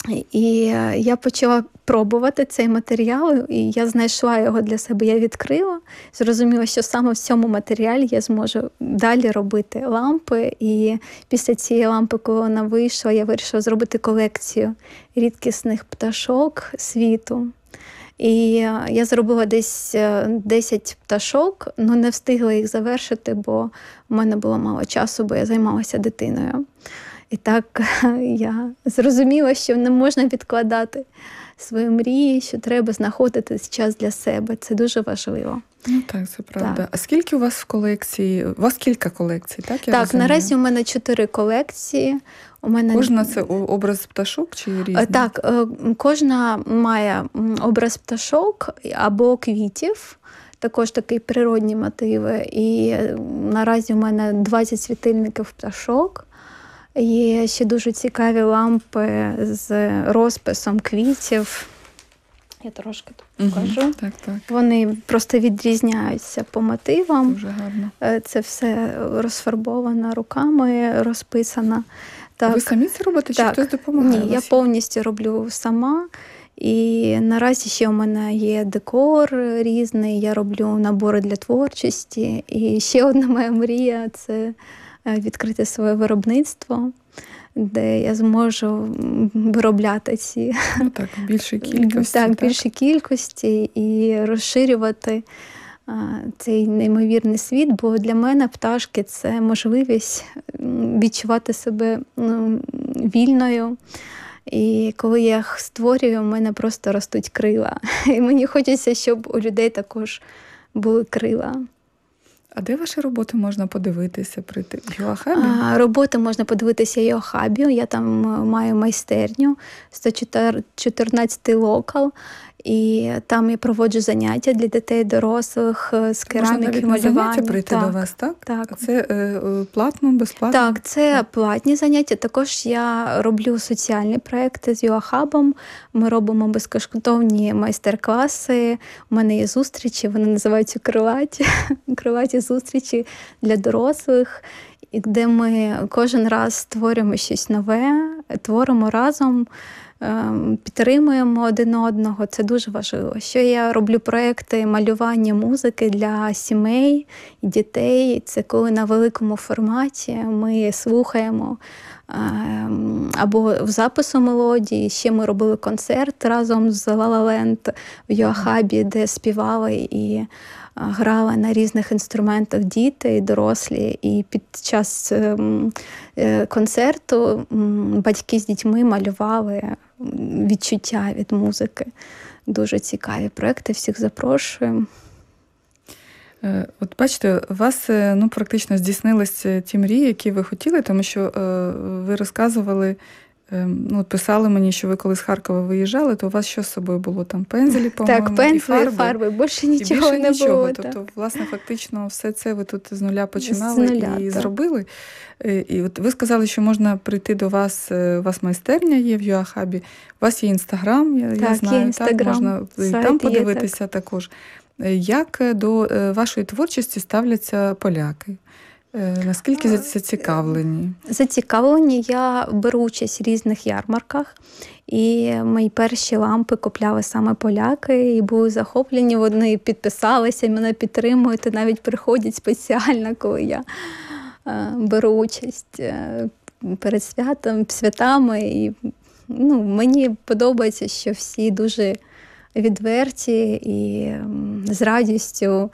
І я почала пробувати цей матеріал, і я знайшла його для себе, я відкрила, зрозуміла, що саме в цьому матеріалі я зможу далі робити лампи. І після цієї лампи, коли вона вийшла, я вирішила зробити колекцію рідкісних пташок світу. І я зробила десь 10 пташок, але не встигла їх завершити, бо в мене було мало часу, бо я займалася дитиною. І так я зрозуміла, що не можна відкладати свої мрії, що треба знаходити час для себе. Це дуже важливо. Ну так, це правда. Так. А скільки у вас в колекції? У вас кілька колекцій, так? Так, наразі у мене 4 колекції. Кожна це образ пташок чи різні? Так, кожна має образ пташок або квітів. Також такі природні мотиви. І наразі у мене 20 світильників пташок. Є ще дуже цікаві лампи з розписом квітів. Я трошки тут покажу. Так. Вони просто відрізняються по мотивам. Дуже гарно. Це все розфарбовано руками, розписано. Так. Ви самі це робите, чи хтось допомагає? Ні, я повністю роблю сама. І наразі ще у мене є декор різний, я роблю набори для творчості. І ще одна моя мрія – це відкрити своє виробництво, де я зможу виробляти ці більшій кількості. Більшій кількості і розширювати цей неймовірний світ, бо для мене пташки – це можливість відчувати себе вільною. І коли я їх створюю, у мене просто ростуть крила. І мені хочеться, щоб у людей також були крила. А де ваші роботи можна подивитися? Прийти в Юахабі? Роботи можна подивитися в Юахабі. Я там маю майстерню, 114-й локал. І там я проводжу заняття для дітей, дорослих з кераміки, малювання. Можна навіть на заняття прийти до вас, так? Так. А це платно, безплатно? Так, це платні заняття. Також я роблю соціальні проекти з Юахабом. Ми робимо безкоштовні майстер-класи. У мене є зустрічі, вони називаються крилаті зустрічі для дорослих, де ми кожен раз створюємо щось нове, творимо разом, підтримуємо один одного. Це дуже важливо. Ще я роблю проекти малювання музики для сімей і дітей. Це коли на великому форматі ми слухаємо або в запису мелодії. Ще ми робили концерт разом з La La Land в Юахабі, де співали і грали на різних інструментах діти і дорослі. І під час концерту батьки з дітьми малювали відчуття від музики. Дуже цікаві проекти, всіх запрошую. От бачите, у вас практично здійснилися ті мрії, які ви хотіли, тому що ви розказували, писали мені, що ви коли з Харкова виїжджали, то у вас що з собою було? Там пензелі, по-моєму, так, пензлі, і фарби. Більше нічого не було. Тобто, власне, фактично, все це ви тут з нуля починали і зробили. І от ви сказали, що можна прийти до вас, у вас майстерня є в Юахабі, у вас є Інстаграм, я знаю, є Інстаграм, можна і там подивитися також. Як до вашої творчості ставляться поляки? Наскільки зацікавлені? Зацікавлені. Я беру участь в різних ярмарках. І мої перші лампи купляли саме поляки. І були захоплені, вони підписалися, мене підтримують. І навіть приходять спеціально, коли я беру участь перед святами. І мені подобається, що всі дуже відверті і з радістю.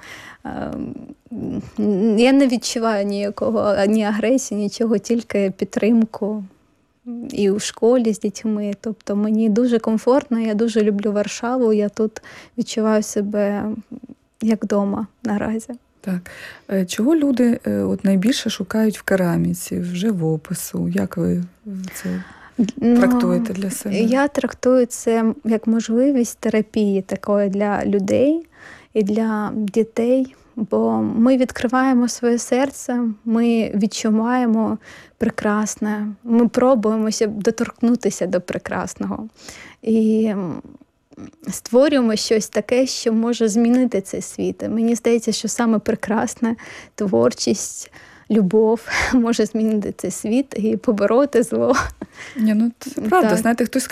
Я не відчуваю ні агресії, нічого, тільки підтримку і у школі з дітьми. Тобто мені дуже комфортно, я дуже люблю Варшаву, я тут відчуваю себе як вдома наразі. Так. Чого люди найбільше шукають в кераміці, в живопису? Як ви це трактуєте для себе? Я трактую це як можливість терапії такої для людей і для дітей. Бо ми відкриваємо своє серце, ми відчуваємо прекрасне, ми пробуємося доторкнутися до прекрасного. І створюємо щось таке, що може змінити цей світ. Мені здається, що саме прекрасна творчість, любов може змінити цей світ і побороти зло. Це правда. Знаєте, хтось